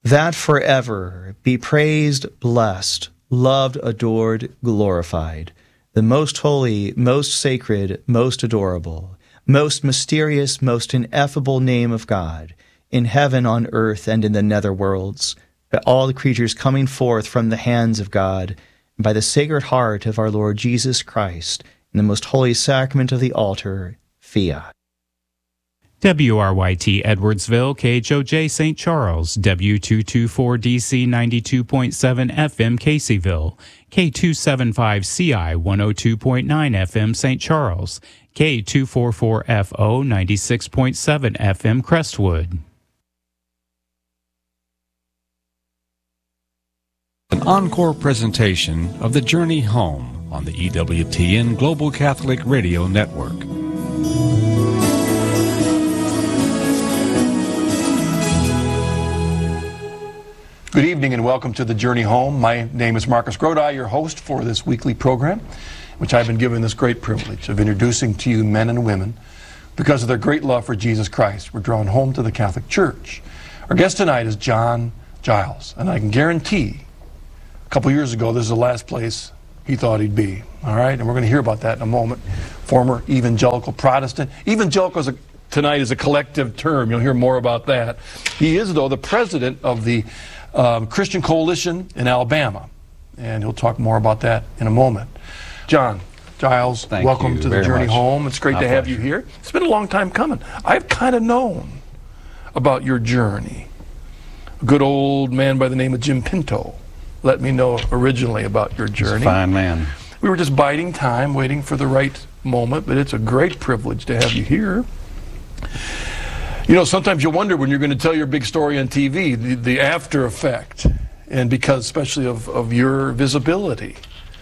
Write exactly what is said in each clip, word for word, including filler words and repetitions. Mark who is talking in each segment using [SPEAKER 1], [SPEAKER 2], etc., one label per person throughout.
[SPEAKER 1] that forever be praised, blessed, loved, adored, glorified, the most holy, most sacred, most adorable, most mysterious, most ineffable name of God, in heaven, on earth, and in the nether worlds, by all the creatures coming forth from the hands of God, and by the Sacred Heart of our Lord Jesus Christ, in the most holy sacrament of the altar, fiat.
[SPEAKER 2] W R Y T Edwardsville, K H O J Saint Charles, W two twenty-four D C ninety-two point seven F M Caseyville, K two seventy-five C I one oh two point nine F M Saint Charles, K two forty-four F O ninety-six point seven F M Crestwood.
[SPEAKER 3] An encore presentation of The Journey Home on the E W T N Global Catholic Radio Network.
[SPEAKER 4] Good evening and welcome to The Journey Home. My name is Marcus Grodi, your host for this weekly program, which I've been given this great privilege of introducing to you men and women because of their great love for Jesus Christ. We're drawn home to the Catholic Church. Our guest tonight is John Giles, and I can guarantee a couple years ago this is the last place he thought he'd be. All right, and we're going to hear about that in a moment. Former evangelical Protestant. Evangelical is a, tonight is a collective term. You'll hear more about that. He is, though, the president of the Um, Christian Coalition in Alabama, and he'll talk more about that in a moment. John Giles,
[SPEAKER 5] Thank
[SPEAKER 4] welcome
[SPEAKER 5] you
[SPEAKER 4] to the
[SPEAKER 5] very
[SPEAKER 4] Journey
[SPEAKER 5] much.
[SPEAKER 4] Home. It's great
[SPEAKER 5] My
[SPEAKER 4] to have
[SPEAKER 5] pleasure.
[SPEAKER 4] you here. It's been a long time coming. I've kind of known about your journey. A good old man by the name of Jim Pinto let me know originally about your journey.
[SPEAKER 5] He's a fine man.
[SPEAKER 4] We were just biding time, waiting for the right moment, but it's a great privilege to have you here. You know, sometimes you wonder when you're going to tell your big story on T V, the, the after effect, and because especially of, of your visibility.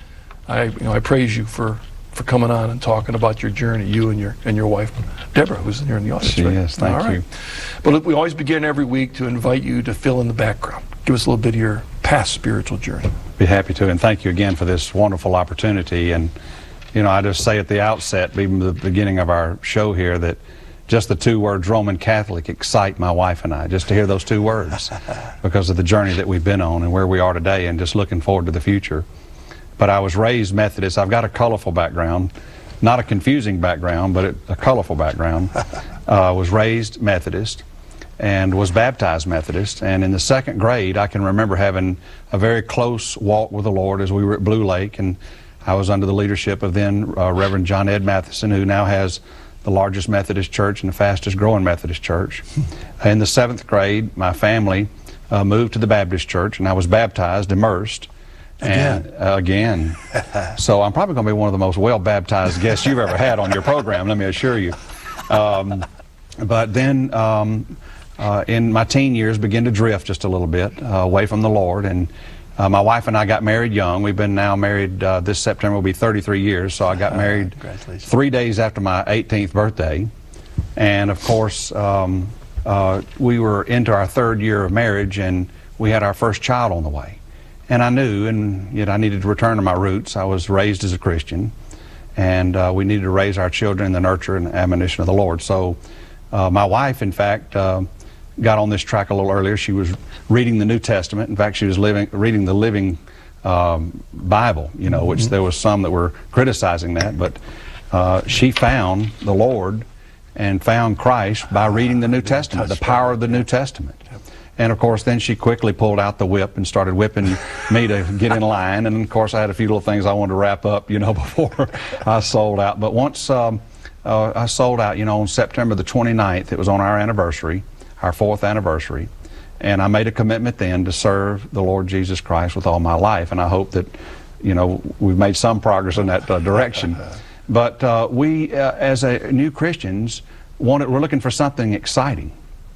[SPEAKER 4] I, you know, I praise you for, for coming on and talking about your journey, you and your and your wife, Deborah, who's here in the audience.
[SPEAKER 5] She
[SPEAKER 4] right?
[SPEAKER 5] is, thank
[SPEAKER 4] All right.
[SPEAKER 5] you.
[SPEAKER 4] But look, we always begin every week to invite you to fill in the background. Give us a little bit of your past spiritual journey.
[SPEAKER 5] Be happy to, and thank you again for this wonderful opportunity. And, you know, I just say at the outset, even the beginning of our show here, that just the two words Roman Catholic excite my wife and I, just to hear those two words because of the journey that we've been on and where we are today, and just looking forward to the future. But I was raised Methodist. I've got a colorful background, not a confusing background, but a colorful background. I uh, was raised Methodist and was baptized Methodist. And in the second grade, I can remember having a very close walk with the Lord as we were at Blue Lake, and I was under the leadership of then uh, Reverend John Ed Matheson, who now has the largest Methodist church and the fastest growing Methodist church. In the seventh grade, my family uh, moved to the Baptist church, and I was baptized, immersed.
[SPEAKER 4] Again.
[SPEAKER 5] And, uh, again. So I'm probably going to be one of the most well-baptized guests you've ever had on your program, let me assure you. Um, but then um, uh, in my teen years, began to drift just a little bit uh, away from the Lord. And Uh, my wife and I got married young. We've been now married, uh, this September will be thirty-three years, so I got married three days after my eighteenth birthday. And of course, um, uh, we were into our third year of marriage, and we had our first child on the way. And I knew, and yet I needed to return to my roots. I was raised as a Christian, and uh, we needed to raise our children in the nurture and admonition of the Lord. So uh, my wife, in fact, uh, got on this track a little earlier. She was reading the New Testament. In fact, she was living, reading the Living um, Bible, you know, which there was some that were criticizing that, but uh, she found the Lord and found Christ by reading the New Testament, the power of the New Testament. And of course, then she quickly pulled out the whip and started whipping me to get in line. And of course, I had a few little things I wanted to wrap up, you know, before I sold out. But once um, uh, I sold out, you know, on September the twenty-ninth, it was on our anniversary, our fourth anniversary, and I made a commitment then to serve the Lord Jesus Christ with all my life, and I hope that, you know, we've made some progress in that uh, direction. But uh, we, uh, as a new Christians, wanted, we're looking for something exciting,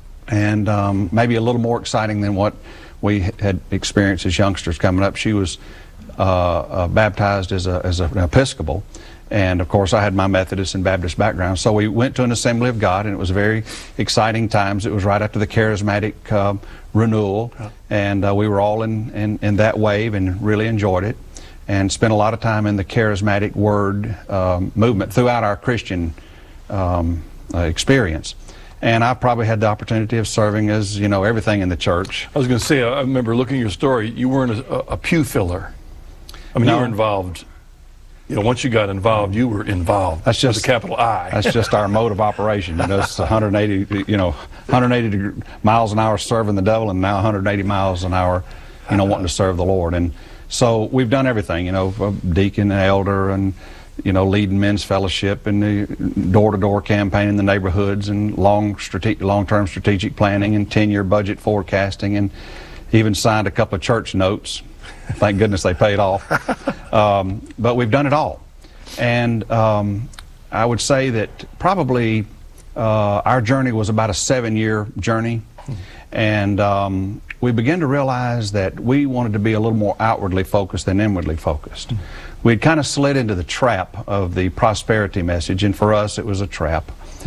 [SPEAKER 5] and um, maybe a little more exciting than what we had experienced as youngsters coming up. She was uh, uh, baptized as, a, as an Episcopal, and of course I had my Methodist and Baptist background. So we went to an Assembly of God, and it was very exciting times. It was right after the charismatic uh, renewal, yeah. and uh, we were all in, in, in that wave and really enjoyed it, and spent a lot of time in the charismatic word um, movement throughout our Christian um, uh, experience. And I probably had the opportunity of serving as, you know, everything in the church.
[SPEAKER 4] I was going to say, I remember looking at your story, you weren't a, a pew filler. I mean,
[SPEAKER 5] No.
[SPEAKER 4] you were involved. You know, once you got involved, you were involved.
[SPEAKER 5] That's just
[SPEAKER 4] with a capital I.
[SPEAKER 5] That's just our mode of operation. You know, it's one hundred eighty, you know, one hundred eighty deg- miles an hour serving the devil, and now one hundred eighty miles an hour, you know, wanting to serve the Lord. And so we've done everything, you know, deacon, elder, and, you know, leading men's fellowship, and the door-to-door campaign in the neighborhoods, and long strate- long-term strategic planning, and ten-year budget forecasting, and even signed a couple of church notes. Thank goodness they paid off. Um, but we've done it all. And um, I would say that probably uh, our journey was about a seven-year journey. And um, we began to realize that we wanted to be a little more outwardly focused than inwardly focused. We'd kind of slid into the trap of the prosperity message, and for us it was a trap.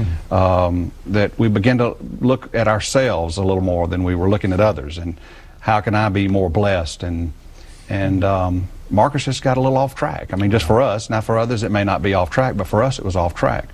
[SPEAKER 5] Um, that we began to look at ourselves a little more than we were looking at others, and how can I be more blessed? And and um, Marcus just got a little off track. I mean, just for us. Now for others it may not be off track, but for us it was off track.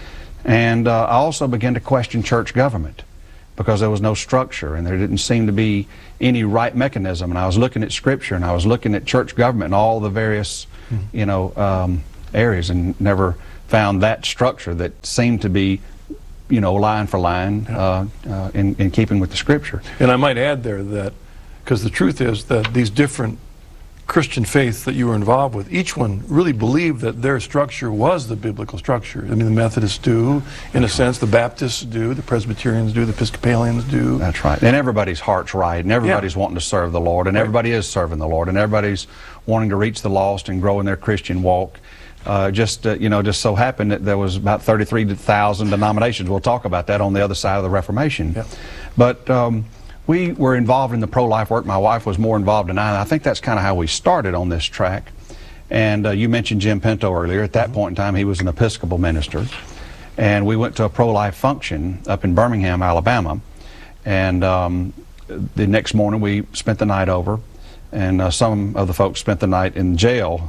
[SPEAKER 5] And uh, I also began to question church government, because there was no structure and there didn't seem to be any right mechanism. And I was looking at Scripture, and I was looking at church government and all the various, you know, um, areas, and never found that structure that seemed to be, you know, line for line, uh, uh, in, in keeping with the Scripture.
[SPEAKER 4] And I might add there that, because the truth is that these different Christian faiths that you were involved with, each one really believed that their structure was the biblical structure. I mean, the Methodists do, in a sense, the Baptists do, the Presbyterians do, the Episcopalians do.
[SPEAKER 5] That's right. And everybody's heart's right, and everybody's yeah. wanting to serve the Lord, and right. everybody is serving the Lord, and everybody's wanting to reach the lost and grow in their Christian walk. Uh, just, uh, you know, just so happened that there was about thirty-three thousand denominations. We'll talk about that on the other side of the Reformation.
[SPEAKER 4] Yeah.
[SPEAKER 5] But um, we were involved in the pro-life work. My wife was more involved than I, and I think that's kind of how we started on this track. And uh, you mentioned Jim Pinto earlier. At that mm-hmm. point in time, he was an Episcopal minister. And we went to a pro-life function up in Birmingham, Alabama. And um, the next morning, we spent the night over. And uh, some of the folks spent the night in jail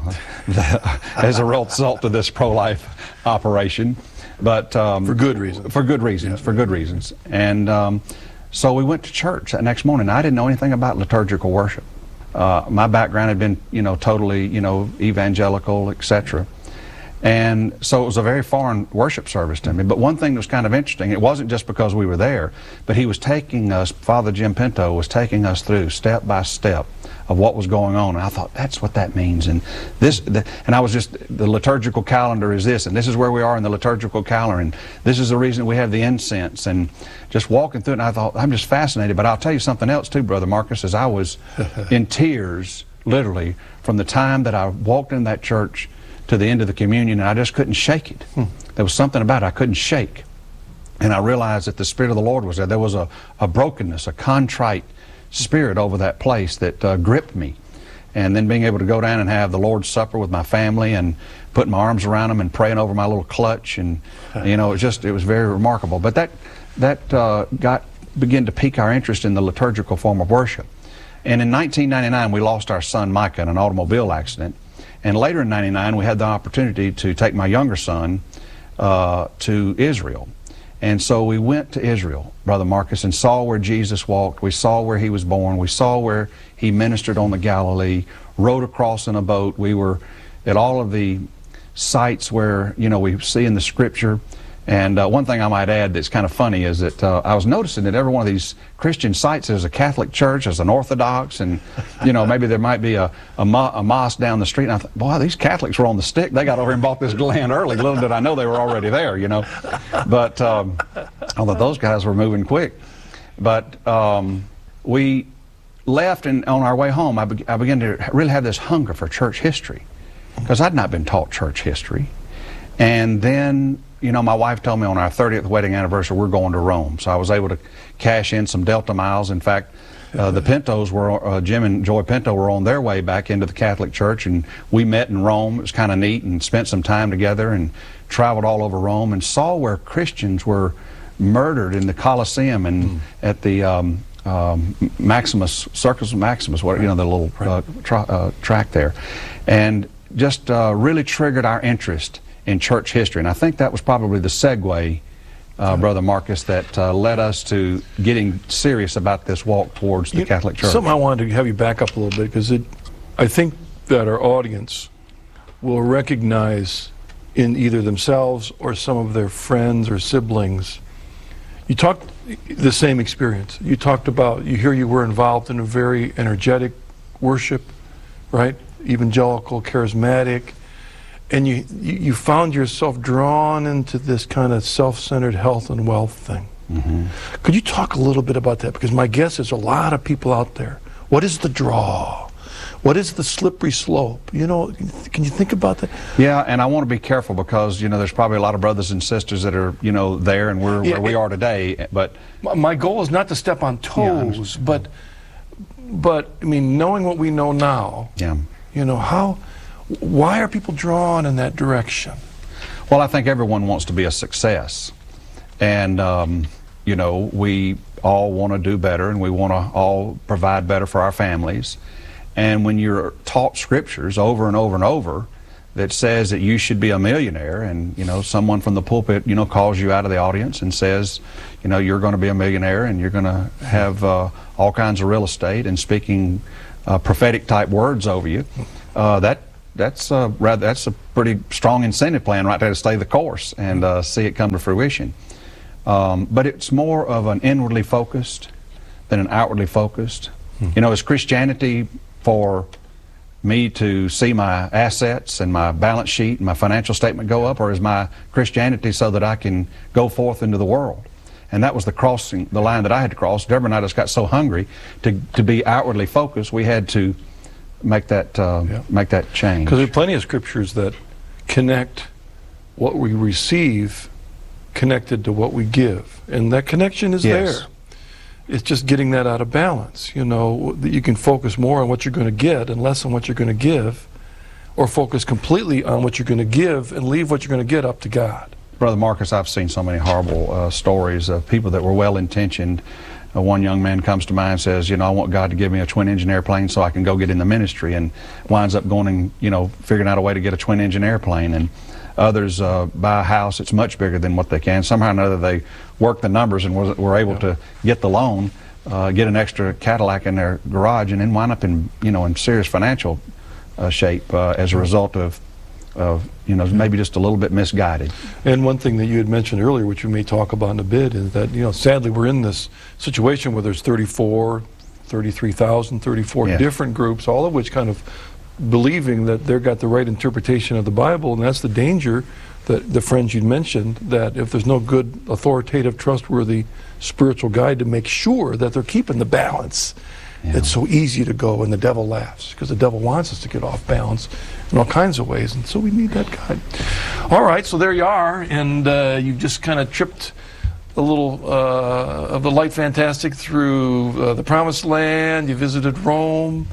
[SPEAKER 5] as a result of this pro-life operation. But um,
[SPEAKER 4] for good reasons.
[SPEAKER 5] For good reasons. Yeah. For good reasons. And um, so we went to church that next morning. I didn't know anything about liturgical worship. Uh, my background had been, you know, totally, you know, evangelical, et cetera. And so it was a very foreign worship service to me. But one thing that was kind of interesting, it wasn't just because we were there, but he was taking us, Father Jim Pinto was taking us through step by step of what was going on. And I thought, that's what that means. And this, the, and I was just, the liturgical calendar is this, and this is where we are in the liturgical calendar, and this is the reason we have the incense, and just walking through it, and I thought, I'm just fascinated. But I'll tell you something else too, Brother Marcus, as I was in tears, literally, from the time that I walked in that church to the end of the communion, and I just couldn't shake it. Hmm. There was something about it I couldn't shake. And I realized that the Spirit of the Lord was there. There was a, a brokenness, a contrite spirit over that place that uh, gripped me. And then being able to go down and have the Lord's Supper with my family and putting my arms around them and praying over my little clutch, and you know, it was just, it was very remarkable. But that that uh, got began to pique our interest in the liturgical form of worship. And in nineteen ninety-nine, we lost our son Micah in an automobile accident. And later in ninety-nine, we had the opportunity to take my younger son uh, to Israel. And so we went to Israel, Brother Marcus, and saw where Jesus walked. We saw where he was born. We saw where he ministered on the Galilee, rode across in a boat. We were at all of the sites where, you know, we see in the Scripture. And uh, one thing I might add that's kind of funny is that uh, I was noticing that every one of these Christian sites, there's a Catholic church, there's an Orthodox, and, you know, maybe there might be a, a, mo a mosque down the street. And I thought, boy, these Catholics were on the stick. They got over and bought this land early. Little did I know they were already there, you know. But, um, although those guys were moving quick. But um, we left, and on our way home, I, be I began to really have this hunger for church history, because I'd not been taught church history. And then, you know, my wife told me on our thirtieth wedding anniversary, we're going to Rome. So I was able to cash in some Delta miles. In fact, uh, the Pintos were, uh, Jim and Joy Pinto were on their way back into the Catholic Church, and we met in Rome. It was kind of neat, and spent some time together and traveled all over Rome and saw where Christians were murdered in the Colosseum and mm. at the um, um, Maximus, Circus Maximus, what, you know, the little uh, tra uh, track there. And just uh, really triggered our interest in church history. And I think that was probably the segue uh, Brother Marcus, that uh, led us to getting serious about this walk towards the
[SPEAKER 4] You-
[SPEAKER 5] Catholic Church?
[SPEAKER 4] Something I wanted to have you back up a little bit, because it, I think that our audience will recognize in either themselves or some of their friends or siblings. You talked the same experience. You talked about, you hear you were involved in a very energetic worship, right? Evangelical, charismatic, and you, you, you found yourself drawn into this kind of self-centered health and wealth thing.
[SPEAKER 5] Mm-hmm.
[SPEAKER 4] Could you talk a little bit about that? Because my guess is a lot of people out there. What is the draw? What is the slippery slope? You know, can you think about that?
[SPEAKER 5] Yeah, and I want to be careful because, you know, there's probably a lot of brothers and sisters that are, you know, there and we're
[SPEAKER 4] Yeah,
[SPEAKER 5] where we
[SPEAKER 4] it-
[SPEAKER 5] are today, but
[SPEAKER 4] My- My goal is not to step on
[SPEAKER 5] Yeah, I
[SPEAKER 4] toes,
[SPEAKER 5] understand.
[SPEAKER 4] but, but I mean, knowing what we know now,
[SPEAKER 5] yeah.
[SPEAKER 4] you know, how, why are people drawn in that direction?
[SPEAKER 5] Well, I think everyone wants to be a success. And, um, you know, we all want to do better and we want to all provide better for our families. And when you're taught scriptures over and over and over that says that you should be a millionaire, and, you know, someone from the pulpit, you know, calls you out of the audience and says, you know, you're going to be a millionaire and you're going to have uh, all kinds of real estate, and speaking uh, prophetic type words over you, uh, that that's uh, rather that's a pretty strong incentive plan right there to stay the course and uh, see it come to fruition. Um, but it's more of an inwardly focused than an outwardly focused.
[SPEAKER 4] Hmm.
[SPEAKER 5] You know, is Christianity for me to see my assets and my balance sheet and my financial statement go up, or is my Christianity so that I can go forth into the world? And that was the crossing, the line that I had to cross. Deborah and I just got so hungry to, to be outwardly focused, we had to make that, uh,
[SPEAKER 4] Yeah.
[SPEAKER 5] make that change.
[SPEAKER 4] Because there are plenty of scriptures that connect what we receive connected to what we give. And that connection is
[SPEAKER 5] Yes.
[SPEAKER 4] there. It's just getting that out of balance. You know, that you can focus more on what you're going to get and less on what you're going to give, or focus completely on what you're going to give and leave what you're going to get up to God.
[SPEAKER 5] Brother Marcus, I've seen so many horrible uh, stories of people that were well-intentioned. Uh, one young man comes to mind and says, you know, I want God to give me a twin-engine airplane so I can go get in the ministry, and winds up going and, you know, figuring out a way to get a twin-engine airplane. And others uh, buy a house that's much bigger than what they can. Somehow or another they work the numbers and was, were able
[SPEAKER 4] Yeah.
[SPEAKER 5] to get the loan, uh, get an extra Cadillac in their garage, and then wind up in, you know, in serious financial uh, shape uh, as a result of, of, you know, maybe just a little bit misguided.
[SPEAKER 4] And one thing that you had mentioned earlier, which we may talk about in a bit, is that, you know, sadly we're in this situation where there's thirty-four, thirty-three thousand, thirty-four
[SPEAKER 5] Yeah.
[SPEAKER 4] different groups, all of which kind of believing that they've got the right interpretation of the Bible, and that's the danger that the friends you'd mentioned, that if there's no good, authoritative, trustworthy spiritual guide to make sure that they're keeping the balance,
[SPEAKER 5] Yeah.
[SPEAKER 4] it's so easy to go, and the devil laughs, because the devil wants us to get off balance in all kinds of ways, and so we need that guide. All right, so there you are, and uh, you've just kind of tripped a little uh, of the light fantastic through uh, the Promised Land. You visited Rome.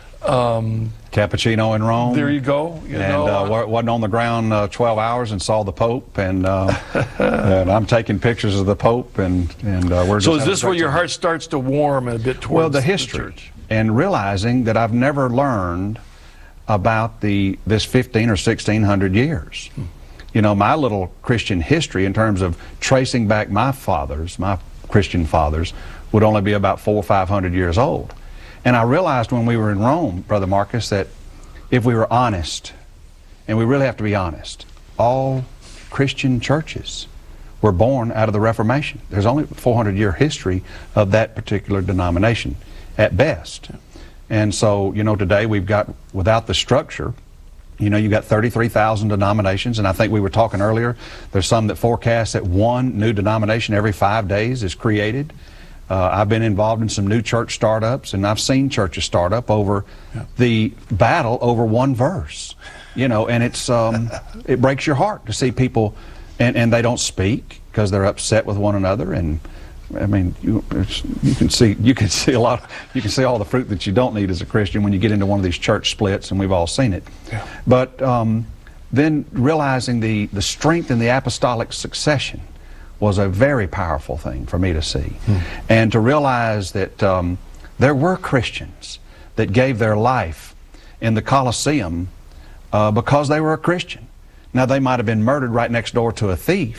[SPEAKER 4] Um,
[SPEAKER 5] Cappuccino in Rome.
[SPEAKER 4] there you go. You
[SPEAKER 5] and
[SPEAKER 4] know,
[SPEAKER 5] uh, wa- wasn't on the ground uh, twelve hours and saw the Pope, and, uh, and I'm taking pictures of the Pope, and, and uh, we're just
[SPEAKER 4] so is
[SPEAKER 5] having
[SPEAKER 4] this
[SPEAKER 5] a
[SPEAKER 4] where
[SPEAKER 5] great
[SPEAKER 4] your
[SPEAKER 5] time.
[SPEAKER 4] heart starts to warm a bit towards
[SPEAKER 5] Well, the history,
[SPEAKER 4] church?
[SPEAKER 5] and realizing that I've never learned about the this fifteen or sixteen hundred years.
[SPEAKER 4] Hmm.
[SPEAKER 5] You know, my little Christian history in terms of tracing back my fathers, my Christian fathers, would only be about four or five hundred years old. And I realized when we were in Rome, Brother Marcus, that if we were honest, and we really have to be honest, all Christian churches were born out of the Reformation. There's only a four hundred year history of that particular denomination at best. And so, you know, today we've got, without the structure, you know, you've got thirty-three thousand denominations, and I think we were talking earlier, there's some that forecast that one new denomination every five days is created. Uh, I've been involved in some new church startups, and I've seen churches start up over
[SPEAKER 4] Yeah.
[SPEAKER 5] the battle over one verse. You know, and it's um, it breaks your heart to see people, and, and they don't speak because they're upset with one another. And I mean, you, it's, you can see you can see a lot. You can see all the fruit that you don't need as a Christian when you get into one of these church splits, and we've all seen it.
[SPEAKER 4] Yeah.
[SPEAKER 5] But um, then realizing the the strength in the apostolic succession was a very powerful thing for me to see,
[SPEAKER 4] Hmm.
[SPEAKER 5] and to realize that um, there were Christians that gave their life in the Colosseum uh, because they were a Christian. Now, they might have been murdered right next door to a thief,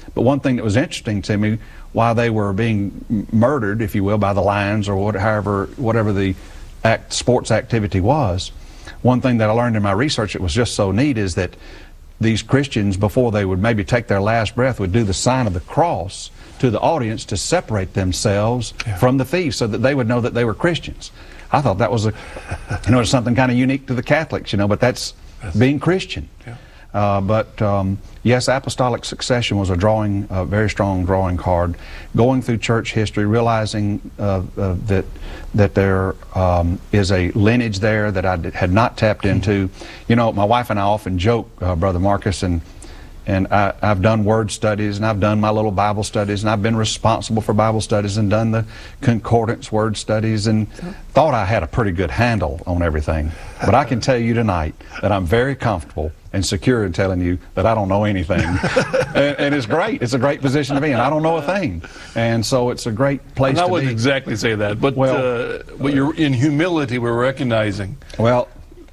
[SPEAKER 5] But one thing that was interesting to me, while they were being murdered, if you will, by the Lions or what, however, whatever the act, sports activity was, one thing that I learned in my research that was just so neat is that these Christians, before they would maybe take their last breath, would do the sign of the cross to the audience to separate themselves yeah. from the thieves so that they would know that they were Christians. I thought that was a, you know, something kind of unique to the Catholics, you know, but that's, that's being Christian. Yeah. Uh, but um, yes, apostolic succession was a drawing, a very strong drawing card. Going through church history, realizing uh, uh, that that there um, is a lineage there that I had not tapped into. You know, my wife and I often joke, uh, Brother Marcus, and and I, I've done word studies, and I've done my little Bible studies, and I've been responsible for Bible studies and done the concordance word studies, and thought I had a pretty good handle on everything. But I can tell you tonight that I'm very comfortable and secure in telling you that I don't know anything. and, and it's great. It's a great position to be in. I don't know a thing. And so it's a great place to be.
[SPEAKER 4] I wouldn't exactly say that, but, well, uh, but you're in humility, we're recognizing.
[SPEAKER 5] Well,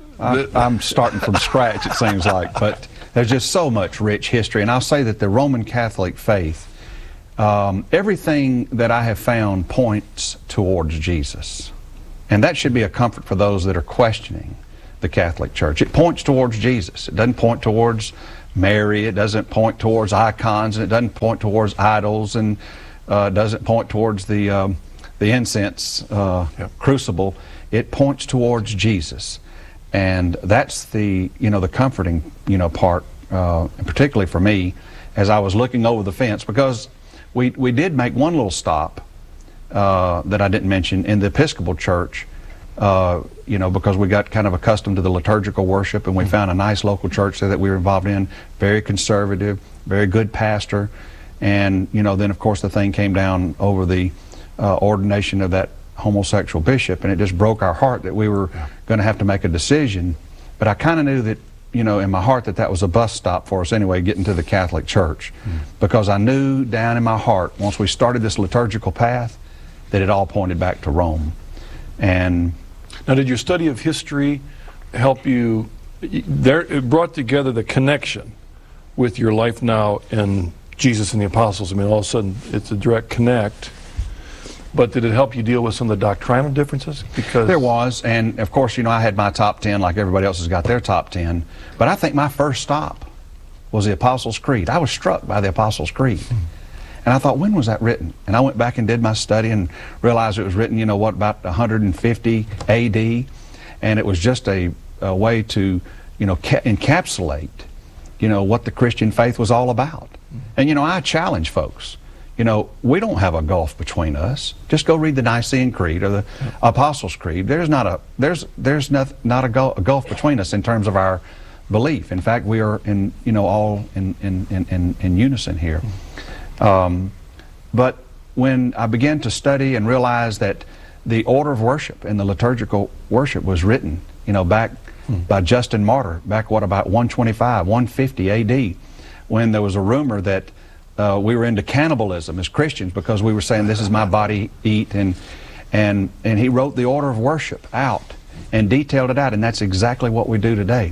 [SPEAKER 5] I, I'm starting from scratch, it seems like, but there's just so much rich history. And I'll say that the Roman Catholic faith, um, everything that I have found points towards Jesus. And that should be a comfort for those that are questioning the Catholic Church. It points towards Jesus. It doesn't point towards Mary. It doesn't point towards icons, and it doesn't point towards idols, and uh, doesn't point towards the um, the incense uh, yep. crucible. It points towards Jesus, and that's the you know the comforting you know part, uh, particularly for me, as I was looking over the fence, because we we did make one little stop uh, that I didn't mention in the Episcopal Church. Uh, you know, because we got kind of accustomed to the liturgical worship, and we mm-hmm. found a nice local church there that we were involved in, very conservative, very good pastor, and, you know, then of course the thing came down over the uh, ordination of that homosexual bishop, and it just broke our heart that we were yeah. going to have to make a decision. But I kind of knew that, you know, in my heart that that was a bus stop for us anyway, getting to the Catholic Church, mm-hmm. because I knew down in my heart, once we started this liturgical path, that it all pointed back to Rome. And
[SPEAKER 4] now, did your study of history help you, there, it brought together the connection with your life now and Jesus and the apostles? I mean, all of a sudden, it's a direct connect. But did it help you deal with some of the doctrinal differences? Because
[SPEAKER 5] there was, and of course, you know, I had my top ten like everybody else has got their top ten. But I think my first stop was the Apostles' Creed. I was struck by the Apostles' Creed. Mm-hmm. And I thought, when was that written? And I went back and did my study and realized it was written, you know, what, about one hundred fifty A D And it was just a, a way to, you know, ca encapsulate, you know, what the Christian faith was all about. Mm-hmm. And, you know, I challenge folks, you know, we don't have a gulf between us. Just go read the Nicene Creed or the mm-hmm. Apostles' Creed. There's not a, there's, there's not, not a, gulf, a gulf between us in terms of our belief. In fact, we are in, you know, all in, in, in, in, in unison here. Mm-hmm. Um, but when I began to study and realize that the order of worship and the liturgical worship was written, you know, back hmm. by Justin Martyr, back what, about one twenty-five, one fifty A D, when there was a rumor that uh, we were into cannibalism as Christians because we were saying, this is my body, eat, and, and, and he wrote the order of worship out and detailed it out, and that's exactly what we do today.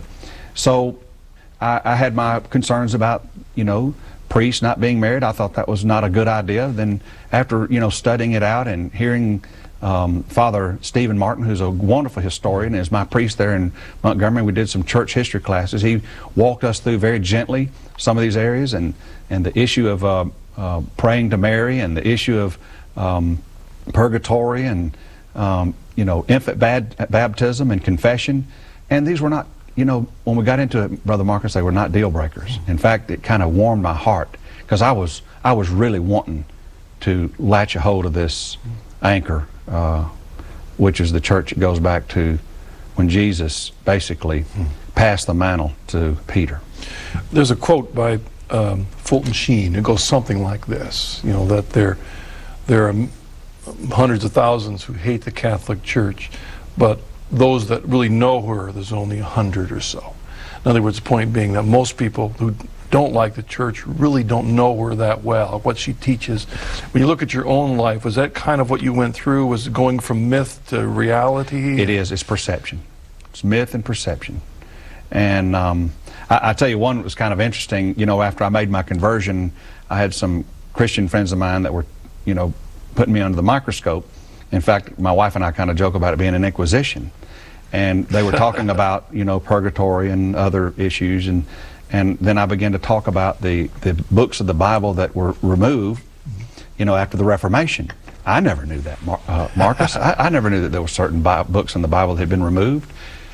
[SPEAKER 5] So I, I had my concerns about, you know, priests not being married. I thought that was not a good idea. Then after, you know, studying it out and hearing um, Father Stephen Martin, who's a wonderful historian, is my priest there in Montgomery, we did some church history classes. He walked us through very gently some of these areas, and, and the issue of uh, uh, praying to Mary, and the issue of um, purgatory, and, um, you know, infant bad baptism and confession. And these were not, you know, when we got into it, Brother Marcus, they were not deal breakers. In fact, it kind of warmed my heart, because I was I was really wanting to latch a hold of this anchor, uh, which is the church. It goes back to when Jesus basically mm. passed the mantle to Peter.
[SPEAKER 4] There's a quote by um, Fulton Sheen. It goes something like this: you know, that there there are hundreds of thousands who hate the Catholic Church, but those that really know her, there's only a hundred or so. In other words, the point being that most people who don't like the church really don't know her that well, what she teaches. When you look at your own life, was that kind of what you went through? Was it going from myth to reality?
[SPEAKER 5] It is. It's perception. It's myth and perception. And um, I, I tell you, one was kind of interesting. You know, after I made my conversion, I had some Christian friends of mine that were, you know, putting me under the microscope. In fact, my wife and I kind of joke about it being an inquisition. And they were talking about, you know, purgatory and other issues. And, and then I began to talk about the, the books of the Bible that were removed, you know, after the Reformation. I never knew that, Mar uh, Marcus. I, I never knew that there were certain Bi books in the Bible that had been removed.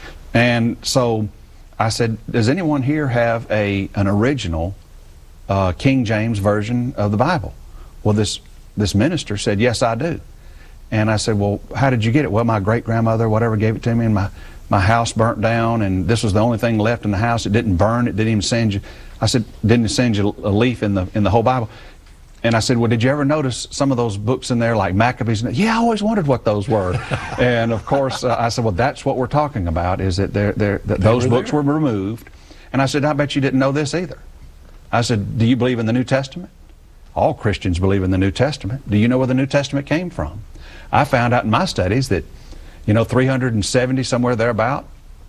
[SPEAKER 5] And so I said, does anyone here have a, an original uh, King James version of the Bible? Well, this, this minister said, yes, I do. And I said, well, how did you get it? Well, my great-grandmother, whatever, gave it to me, and my, my house burnt down, and this was the only thing left in the house. It didn't burn. It didn't even send you. I said, didn't send you a leaf in the, in the whole Bible. And I said, well, did you ever notice some of those books in there, like Maccabees? Yeah, I always wondered what those were. And, of course, uh, I said, well, that's what we're talking about, is that, they're, they're, that they those were books there. were removed. And I said, I bet you didn't know this either. I said, do you believe in the New Testament? All Christians believe in the New Testament. Do you know where the New Testament came from? I found out in my studies that, you know, three hundred seventy, somewhere thereabout,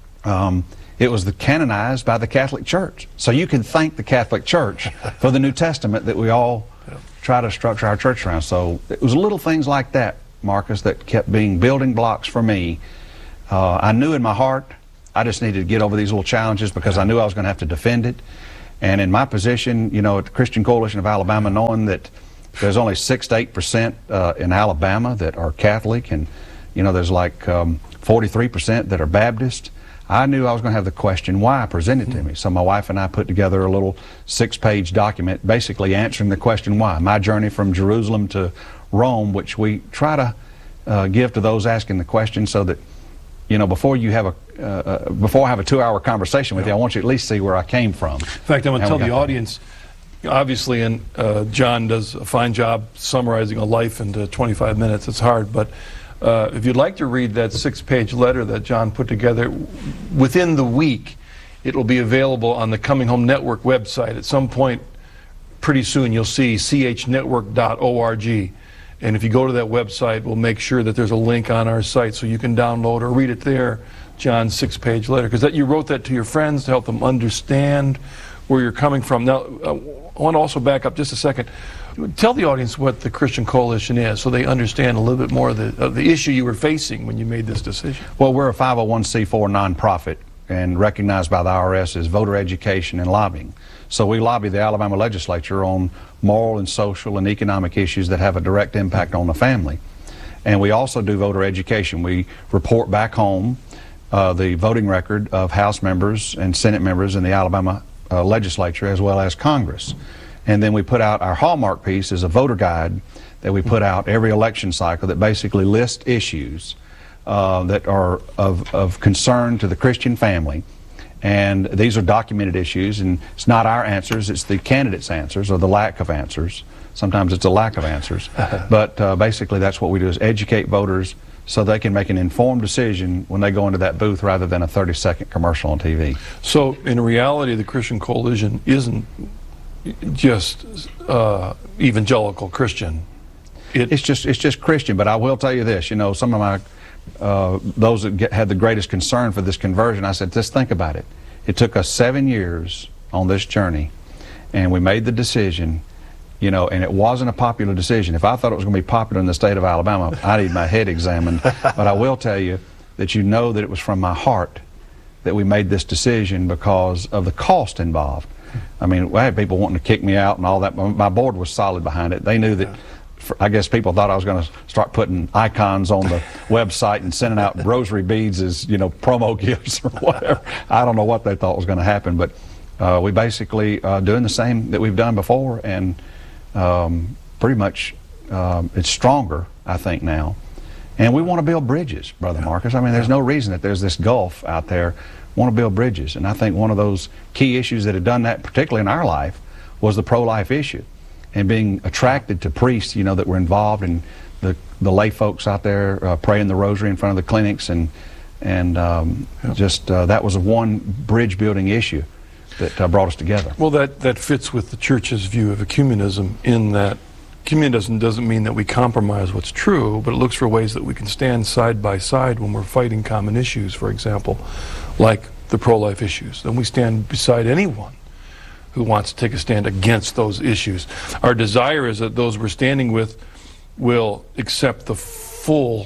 [SPEAKER 5] um, it was the canonized by the Catholic Church. So you can thank the Catholic Church for the New Testament that we all try to structure our church around. So it was little things like that, Marcus, that kept being building blocks for me. Uh, I knew in my heart I just needed to get over these little challenges because I knew I was going to have to defend it. And in my position, you know, at the Christian Coalition of Alabama, knowing that there's only six to eight percent uh, in Alabama that are Catholic, and you know there's like um, forty-three percent that are Baptist. I knew I was going to have the question why presented to me. So my wife and I put together a little six-page document basically answering the question why. My journey from Jerusalem to Rome, which we try to uh, give to those asking the question, so that you know before you have a uh, before I have a two-hour conversation with yeah. you, I want you to at least see where I came from.
[SPEAKER 4] In fact, I'm going to tell the audience. Obviously, and uh, John does a fine job summarizing a life into twenty-five minutes. It's hard, but uh, if you'd like to read that six-page letter that John put together, within the week, it will be available on the Coming Home Network website. At some point, pretty soon, you'll see c h network dot org. And if you go to that website, we'll make sure that there's a link on our site so you can download or read it there, John's six-page letter. Because that you wrote that to your friends to help them understand where you're coming from. Now, uh, I want to also back up just a second. Tell the audience what the Christian Coalition is so they understand a little bit more of the, of the issue you were facing when you made this decision.
[SPEAKER 5] Well, we're a five oh one c four nonprofit and recognized by the I R S as voter education and lobbying. So we lobby the Alabama legislature on moral and social and economic issues that have a direct impact on the family. And we also do voter education. We report back home uh, the voting record of House members and Senate members in the Alabama Uh, legislature as well as Congress. And then we put out our hallmark piece as a voter guide that we put out every election cycle that basically lists issues uh, that are of, of concern to the Christian family. And these are documented issues, and it's not our answers, it's the candidates' answers or the lack of answers. Sometimes it's a lack of answers. But uh, basically that's what we do, is educate voters so they can make an informed decision when they go into that booth rather than a thirty second commercial on T V.
[SPEAKER 4] So in reality, the Christian Coalition isn't just uh, evangelical Christian.
[SPEAKER 5] It, it's just it's just Christian. But I will tell you this, you know, some of my uh, those that get, had the greatest concern for this conversion, I said, just think about it. It took us seven years on this journey, and we made the decision. You know, and it wasn't a popular decision. If I thought it was going to be popular in the state of Alabama, I need my head examined. But I will tell you that you know that it was from my heart that we made this decision because of the cost involved. I mean, I had people wanting to kick me out and all that. My board was solid behind it. They knew that, I guess people thought I was going to start putting icons on the website and sending out rosary beads as, you know, promo gifts or whatever. I don't know what they thought was going to happen, but uh, we basically uh, doing the same that we've done before, and Um, pretty much um, it's stronger, I think, now. And we want to build bridges, Brother Marcus. I mean, there's no reason that there's this gulf out there. We want to build bridges. And I think one of those key issues that had done that, particularly in our life, was the pro-life issue. And being attracted to priests, you know, that were involved, and the, the lay folks out there uh, praying the rosary in front of the clinics. And, and um, yeah. just uh, that was a one bridge-building issue that uh, brought us together.
[SPEAKER 4] Well, that, that fits with the church's view of ecumenism, in that ecumenism doesn't mean that we compromise what's true, but it looks for ways that we can stand side by side when we're fighting common issues, for example, like the pro-life issues. And we stand beside anyone who wants to take a stand against those issues. Our desire is that those we're standing with will accept the full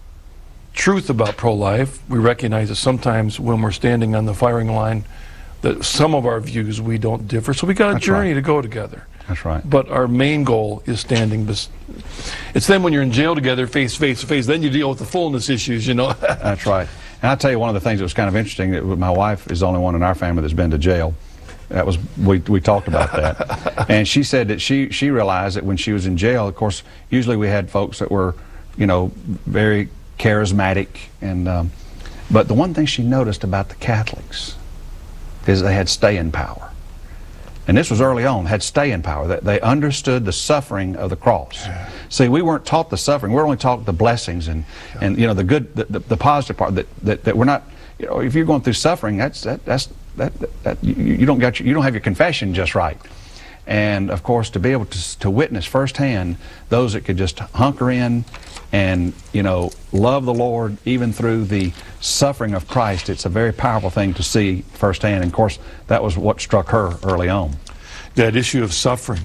[SPEAKER 4] truth about pro-life. We recognize that sometimes when we're standing on the firing line, that some of our views we don't differ. So we got a
[SPEAKER 5] That's
[SPEAKER 4] journey
[SPEAKER 5] right.
[SPEAKER 4] to go together.
[SPEAKER 5] That's right.
[SPEAKER 4] But our main goal is standing. Bes- it's then when you're in jail together, face face to face, then you deal with the fullness issues, you know.
[SPEAKER 5] That's right. And I'll tell you one of the things that was kind of interesting, that my wife is the only one in our family that's been to jail. That was, we, we talked about that. And she said that she, she realized that when she was in jail, of course, usually we had folks that were, you know, very charismatic. And, um, but the one thing she noticed about the Catholics is they had staying power. And this was early on, had staying power, that they understood the suffering of the cross. Yeah. See, we weren't taught the suffering, we were only taught the blessings and, yeah. and you know, the good, the, the, the positive part, that, that, that we're not, you know, if you're going through suffering, that's, that, that's, that, that, that you, you don't got your, you don't have your confession just right. And of course, to be able to, to witness firsthand those that could just hunker in and, you know, love the Lord even through the suffering of Christ, it's a very powerful thing to see firsthand. And of course, that was what struck her early on.
[SPEAKER 4] That issue of suffering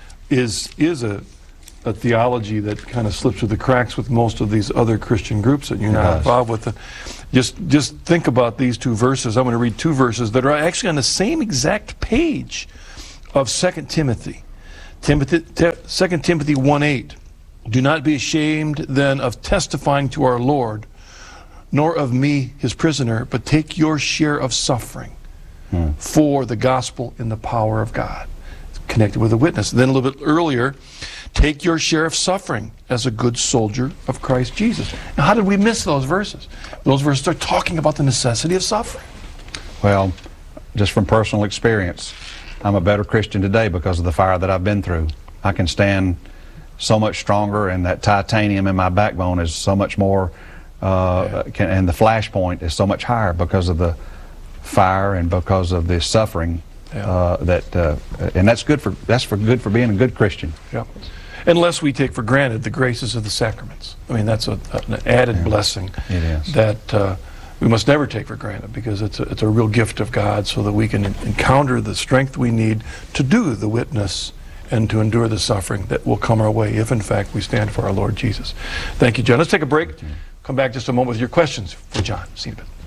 [SPEAKER 4] is is a, a theology that kind of slips through the cracks with most of these other Christian groups that you're not involved with. Just, just think about these two verses. I'm going to read two verses that are actually on the same exact page of Second Timothy. Timothy Second Timothy one eight. Do not be ashamed then of testifying to our Lord, nor of me, his prisoner, but take your share of suffering hmm. for the gospel in the power of God. It's connected with a witness. Then a little bit earlier, take your share of suffering as a good soldier of Christ Jesus. Now, how did we miss those verses? Those verses are talking about the necessity of suffering.
[SPEAKER 5] Well, just from personal experience, I'm a better Christian today because of the fire that I've been through. I can stand so much stronger, and that titanium in my backbone is so much more, uh, yeah. can, and the flash point is so much higher because of the fire and because of the suffering. Yeah. Uh, that uh, and that's good for that's for good for being a good Christian.
[SPEAKER 4] Yeah. Unless we take for granted the graces of the sacraments. I mean, that's a, an added yeah. blessing
[SPEAKER 5] it is.
[SPEAKER 4] that uh, we must never take for granted, because it's a, it's a real gift of God, so that we can encounter the strength we need to do the witness and to endure the suffering that will come our way if, in fact, we stand for our Lord Jesus. Thank you, John. Let's take a break. Come back just a moment with your questions for John. See you in a bit.